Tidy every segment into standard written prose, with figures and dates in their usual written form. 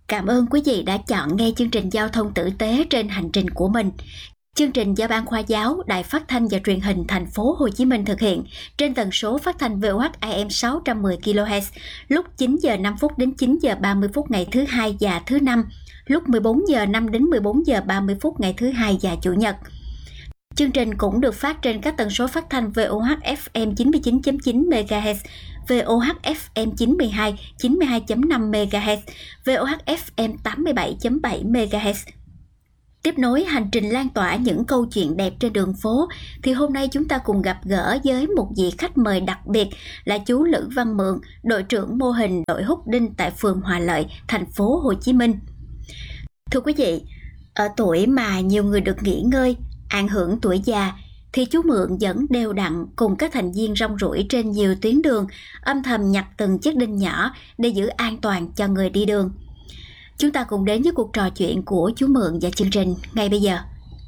Cảm ơn quý vị đã chọn nghe chương trình Giao thông tử tế trên hành trình của mình. Chương trình do Ban Khoa giáo, Đài Phát thanh và Truyền hình Thành phố Hồ Chí Minh thực hiện trên tần số phát thanh VOH AM 610 kHz lúc 9 giờ 5 phút đến 9 giờ 30 phút ngày thứ Hai và thứ Năm, lúc 14 giờ 5 đến 14 giờ 30 phút ngày thứ Hai và Chủ nhật. Chương trình cũng được phát trên các tần số phát thanh VOH FM 99.9 MHz, VOH FM 92, 92.5 MHz, VOH FM 87.7 MHz. Tiếp nối hành trình lan tỏa những câu chuyện đẹp trên đường phố, thì hôm nay chúng ta cùng gặp gỡ với một vị khách mời đặc biệt là chú Lữ Văn Mượn, đội trưởng mô hình đội hút đinh tại phường Hòa Lợi, thành phố Hồ Chí Minh. Thưa quý vị, ở tuổi mà nhiều người được nghỉ ngơi, an hưởng tuổi già, thì chú Mượn vẫn đều đặn cùng các thành viên rong ruổi trên nhiều tuyến đường, âm thầm nhặt từng chiếc đinh nhỏ để giữ an toàn cho người đi đường. Chúng ta cùng đến với cuộc trò chuyện của chú Mượn và chương trình ngay bây giờ.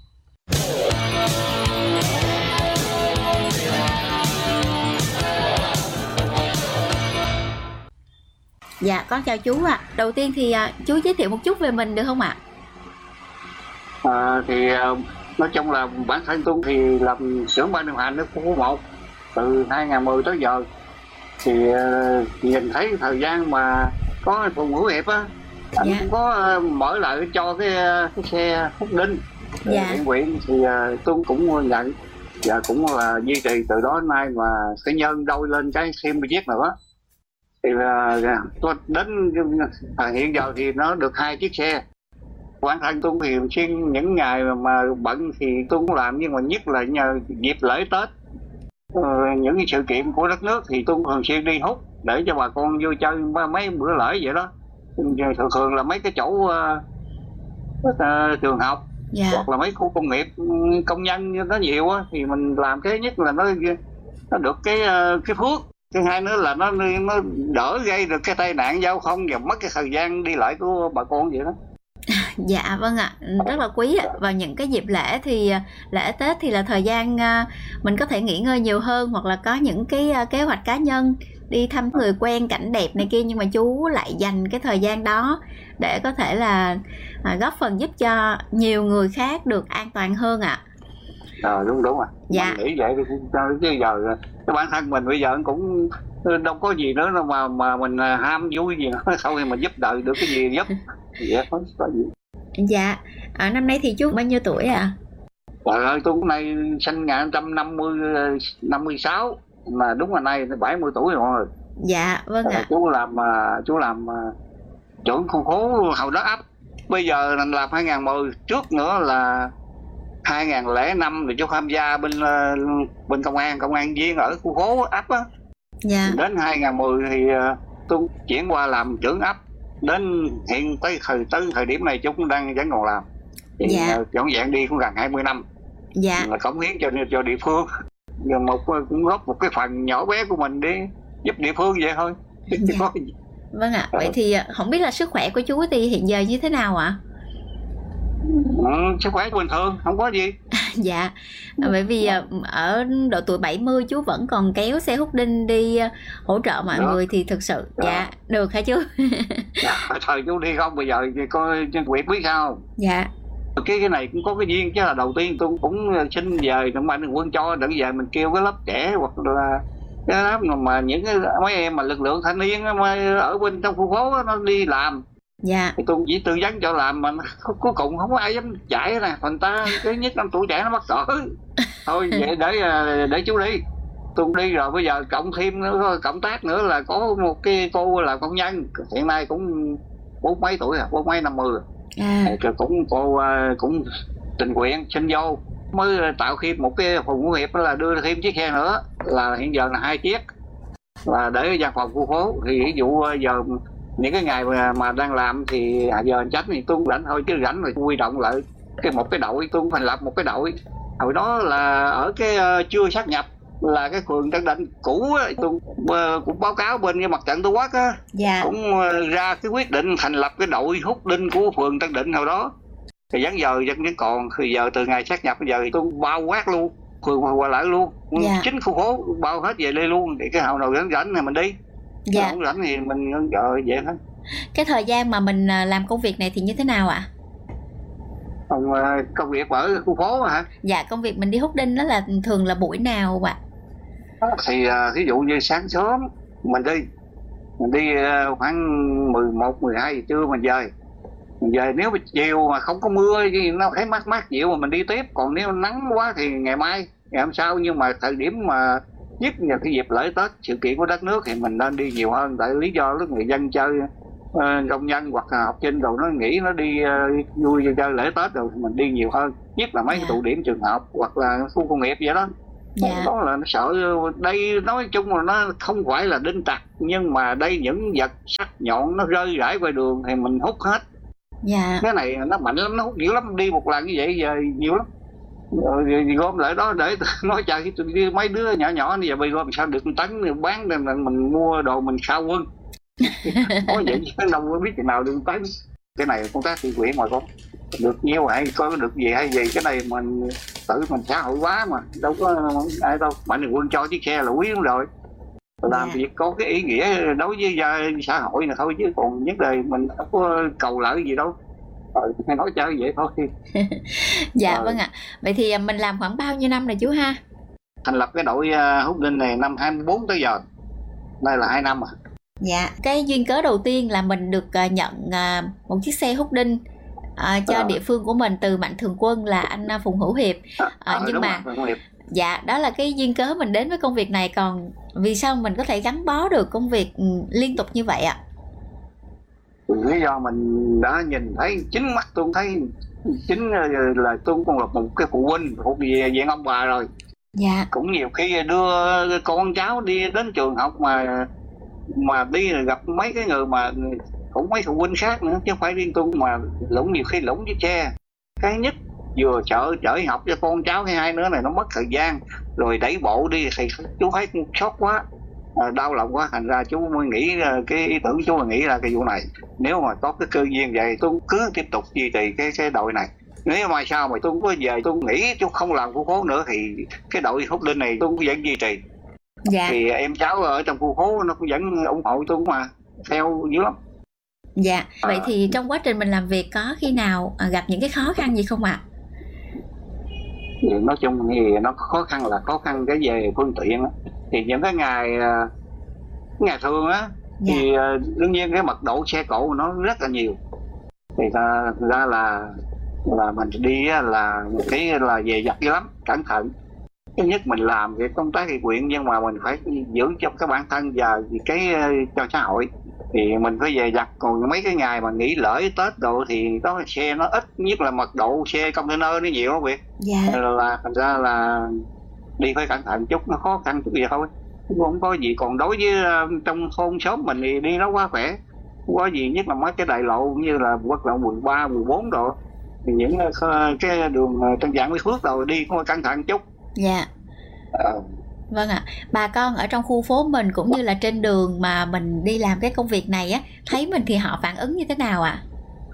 Dạ, con chào chú ạ. Đầu tiên thì chú giới thiệu một chút về mình được không ạ? Nói chung là bản thân tôi thì làm xưởng ban điều hành ở khu phố 1 từ 2010 tới giờ. Thì nhìn thấy thời gian mà có Phùng Hữu Hiệp á, anh cũng có mở lại cho cái xe hút đinh hiện quyện, thì tôi cũng nhận và cũng là duy trì từ đó đến nay, mà cái nhân đôi lên cái thêm một chiếc nữa. Thì tôi đến hiện giờ thì nó được 2 chiếc xe. Bản thân tôi thì xuyên những ngày mà bận thì tôi cũng làm, nhưng mà nhất là nhờ dịp lễ Tết, những cái sự kiện của đất nước thì tôi thường xuyên đi hút để cho bà con vui chơi mấy bữa lễ vậy đó. Thường là mấy cái chỗ trường học hoặc là mấy khu công nghiệp công nhân nó nhiều á, thì mình làm cái nhất là nó được cái phước. Thứ hai nữa là nó đỡ gây được cái tai nạn giao thông và mất cái thời gian đi lại của bà con vậy đó. Dạ vâng ạ, rất là quý ạ. Vào những cái dịp lễ thì lễ Tết thì là thời gian mình có thể nghỉ ngơi nhiều hơn, hoặc là có những cái kế hoạch cá nhân đi thăm người quen, cảnh đẹp này kia, nhưng mà chú lại dành cái thời gian đó để có thể là góp phần giúp cho nhiều người khác được an toàn hơn ạ. Đúng rồi. Dạ. Mình nghĩ vậy thì bây giờ cái bản thân mình bây giờ cũng đâu có gì nữa đâu mà mình ham vui gì nữa, sau khi mà giúp đời được cái gì giúp. Dạ, có gì. Dạ, năm nay thì chú bao nhiêu tuổi ạ? Trời ơi, tôi nay sinh 1956, mà đúng là nay 70 tuổi rồi. Dạ, vâng ạ. Chú làm trưởng khu phố Hậu Đất ấp. Bây giờ làm 2010, trước nữa là 2005 thì chú tham gia bên công an viên ở khu phố ấp á. Dạ. Đến 2010 thì tôi chuyển qua làm trưởng ấp. Đến hiện tới thời điểm này chú cũng vẫn còn làm. Thì trọn vẹn đi cũng gần 20 năm. Dạ. Là cống hiến cho địa phương. Rồi cũng góp một cái phần nhỏ bé của mình để giúp địa phương vậy thôi. Dạ. Vâng ạ. Vậy thì không biết là sức khỏe của chú thì hiện giờ như thế nào ạ? Sức khỏe bình thường, không có gì. Dạ, bởi vì ở độ tuổi 70 chú vẫn còn kéo xe hút đinh đi hỗ trợ mọi người thì thực sự được hả chú? Thời chú đi không, bây giờ coi Quyệt biết sao? Dạ. Cái này cũng có cái duyên, chứ là đầu tiên tôi cũng xin về trong ban quân cho đừng về mình kêu cái lớp trẻ hoặc là cái lớp mà những cái mấy em mà lực lượng thanh niên ở bên trong khu phố nó đi làm. Dạ. Thì tôi chỉ tư vấn cho làm, mà cuối cùng không có ai dám chạy nè, thành ta cái nhất năm tuổi trẻ nó mắc cỡ. Thôi vậy để chú đi. Tôi đi rồi, bây giờ cộng thêm nữa, cộng tác nữa là có một cái cô là công nhân, hiện nay cũng 40 mấy tuổi rồi, 40 mấy 50 rồi. Cũng tình nguyện xin vô, mới tạo thêm một cái Phùng Hữu Hiệp là đưa thêm chiếc xe nữa, là hiện giờ là 2 chiếc là để văn phòng khu phố. Thì ví dụ giờ những cái ngày mà đang làm thì giờ tránh thì tôi cũng rảnh thôi, chứ rảnh rồi quy động lại một cái đội. Tôi cũng thành lập một cái đội hồi đó là ở cái chưa sát nhập là cái phường Tân Định cũ á. Tôi cũng báo cáo bên cái mặt trận Tổ quốc á. Dạ. Cũng ra cái quyết định thành lập cái đội hút đinh của phường Tân Định hồi đó. Thì vẫn giờ vẫn còn, thì giờ từ ngày sát nhập bây giờ thì tôi bao quát luôn phường qua lại luôn. Chính khu phố bao hết về đây luôn, để cái hậu nào rảnh rảnh thì mình đi. Không rảnh thì mình vậy thôi. Cái thời gian mà mình làm công việc này thì như thế nào ạ? Công việc ở khu phố hả? Dạ, công việc mình đi hút đinh đó là thường là buổi nào ạ? Thì ví dụ như sáng sớm mình đi khoảng 11, 12 giờ trưa mình về nếu mà chiều mà không có mưa nó thấy mát mát dịu mà mình đi tiếp, còn nếu nắng quá thì ngày hôm sau. Nhưng mà thời điểm mà nhất là cái dịp lễ Tết, sự kiện của đất nước thì mình nên đi nhiều hơn, tại lý do lúc người dân chơi, công nhân hoặc là học sinh rồi nó nghỉ, nó đi vui chơi lễ Tết rồi thì mình đi nhiều hơn, nhất là mấy cái tụ điểm trường học hoặc là khu công nghiệp vậy đó. Đó là nó sợ. Đây nói chung là nó không phải là đinh tặc, nhưng mà đây những vật sắc nhọn nó rơi rải qua đường thì mình hút hết. Cái này nó mạnh lắm, nó hút dữ lắm, đi một lần như vậy giờ nhiều lắm. Rồi gom lại đó để nói trời, mấy đứa nhỏ nhỏ bây giờ bây gom sao được tấn bán, nên mình mua đồ mình sao quân. Nói vậy chứ đâu có biết chừng nào được tấn. Cái này công tác thiện nguyện mà con được nhiêu hay có được gì hay gì, cái này mình tự mình xã hội hóa mà đâu có ai đâu. Mạnh thường quân cho chiếc xe là quý lắm rồi, làm việc có cái ý nghĩa đối với xã hội này thôi, chứ còn vấn đề mình không có cầu lợi gì đâu. Hay nói chơi vậy thôi. Dạ vâng ạ. Vậy thì mình làm khoảng bao nhiêu năm rồi chú ha? Thành lập cái đội hút đinh này năm 24 tới giờ, đây là 2 năm rồi. Dạ, cái duyên cớ đầu tiên là mình được nhận một chiếc xe hút đinh cho địa phương của mình từ Mạnh Thường Quân là anh Phùng Hữu Hiệp. Nhưng mà dạ, đó là cái duyên cớ mình đến với công việc này. Còn vì sao mình có thể gắn bó được công việc liên tục như vậy ạ? Lý do mình đã nhìn thấy chính mắt, tôi thấy chính là tôi cũng là một cái phụ huynh thuộc về dạng ông bà rồi. Dạ. Cũng nhiều khi đưa con cháu đi đến trường học mà đi gặp mấy cái người mà cũng mấy phụ huynh khác nữa, chứ không phải riêng tôi, mà nhiều khi lũng với xe. Cái nhất vừa chở học cho con cháu, hai nữa này nó mất thời gian, rồi đẩy bộ đi thì chú thấy sót quá, đau lòng quá, thành ra chú mới nghĩ cái ý tưởng, chú là nghĩ ra cái vụ này. Nếu mà có cái cơ duyên vậy tôi cứ tiếp tục duy trì cái đội này. Nếu mai sau mà tôi cũng có về, tôi nghĩ chú không làm khu phố nữa thì cái đội hút đinh này tôi cũng vẫn duy trì. Dạ. Thì em cháu ở trong khu phố nó cũng vẫn ủng hộ tôi mà theo dữ lắm. Dạ. Vậy thì trong quá trình mình làm việc có khi nào gặp những cái khó khăn gì không ạ? Nói chung thì nó khó khăn cái về phương tiện đó. Thì những cái ngày thường á, dạ, thì đương nhiên cái mật độ xe cộ nó rất là nhiều. Thì ra là mình đi là một cái là về giặt dữ lắm, cẩn thận. Thứ nhất mình làm cái công tác thiện nguyện, nhưng mà mình phải giữ cho cái bản thân và cái cho xã hội, thì mình phải về giặt. Còn mấy cái ngày mà nghỉ lễ Tết đồ thì có xe nó ít, nhất là mật độ xe container nó nhiều không việc. Dạ. Là thành ra là đi phải cẩn thận chút, nó khó khăn chút gì thôi, không có gì. Còn đối với trong thôn xóm mình thì đi nó quá khỏe, không có gì. Nhất là mấy cái đại lộ như là quốc lộ 13, 14 độ, thì những cái đường Tân Giảng, Mỹ Phước rồi đi cũng phải cẩn thận chút. Dạ. Vâng ạ. Bà con ở trong khu phố mình cũng như là trên đường mà mình đi làm cái công việc này á, thấy mình thì họ phản ứng như thế nào ạ?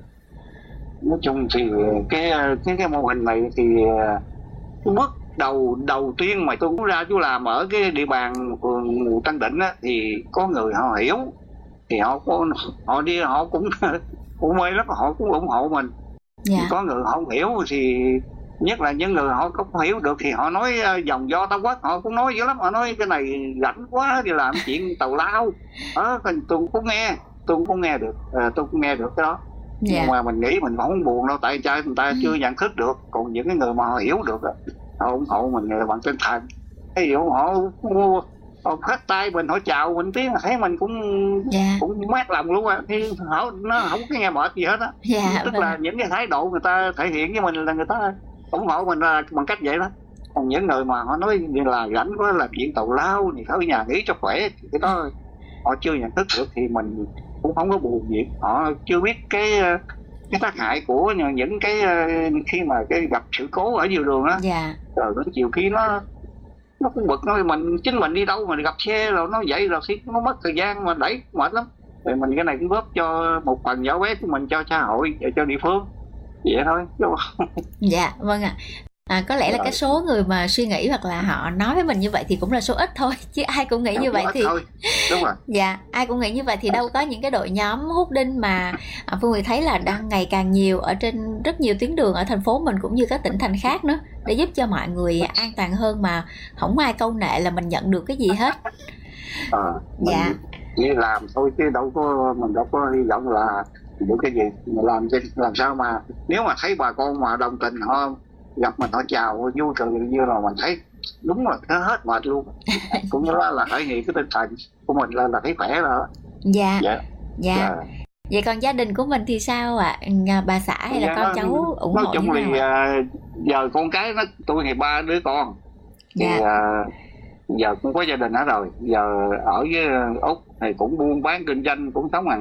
Nói chung thì cái mô hình này thì cái bước đầu tiên mà tôi cũng ra chú làm ở cái địa bàn phường Tân Định á, thì có người họ hiểu, thì họ đi họ cũng mê lắm, họ cũng ủng hộ mình. Dạ. Có người họ không hiểu thì nhất là những người họ không hiểu được thì họ nói dòng do Tao Quốc, họ cũng nói dữ lắm. Họ nói cái này rảnh quá đi làm chuyện tào lao. Tôi cũng nghe được, tôi cũng nghe được cái đó. Dạ. Nhưng mà mình nghĩ mình không buồn đâu, tại người ta chưa nhận thức được. Còn những cái người mà họ hiểu được họ ủng hộ mình bằng tinh thần. Ví dụ họ phát tay mình, họ chào mình tiếng, thấy mình cũng mát lòng luôn á. Thì nó không có nghe mệt gì hết á. Dạ, tức là những cái thái độ người ta thể hiện với mình là người ta ủng hộ mình là bằng cách vậy đó. Còn những người mà họ nói là rảnh quá, làm chuyện tào lao thì ở nhà nghỉ cho khỏe, thì cái đó họ chưa nhận thức được, thì mình cũng không có buồn gì. Họ chưa biết cái tác hại của những cái khi mà cái gặp sự cố ở nhiều đường á. Dạ. Rồi đến chiều khi nó cũng bực, chính mình đi đâu mà gặp xe rồi nó vậy rồi thì nó mất thời gian mà đẩy mệt lắm. Rồi mình cái này cũng góp cho một phần nhỏ bé của mình cho xã hội, cho địa phương vậy thôi. Dạ vâng ạ. Có lẽ là Rồi. cái số người mà suy nghĩ hoặc là họ nói với mình như vậy thì cũng là số ít thôi, chứ ai cũng nghĩ như vậy thì thôi. Đúng rồi. dạ, ai cũng nghĩ như vậy thì đâu có những cái đội nhóm hút đinh mà Phương Huyền thấy là đang ngày càng nhiều ở trên rất nhiều tuyến đường ở thành phố mình cũng như các tỉnh thành khác nữa, để giúp cho mọi người an toàn hơn mà không ai câu nệ là mình nhận được cái gì hết. Dạ. Chỉ làm thôi chứ mình đâu có hy vọng là được cái gì. Mà làm sao mà nếu mà thấy bà con mà đồng tình, họ gặp mình họ chào vui cười như là mình thấy đúng là nó hết mệt luôn. Cũng như là thể hiện cái tinh thần của mình là thấy khỏe rồi. Dạ. Vậy còn gia đình của mình thì sao ạ? Bà xã hay là con cháu ủng hộ như thế nào? Giờ con cái tôi thì 3 đứa con thì giờ cũng có gia đình hết rồi, giờ ở với Úc thì cũng buôn bán kinh doanh, cũng sống hàng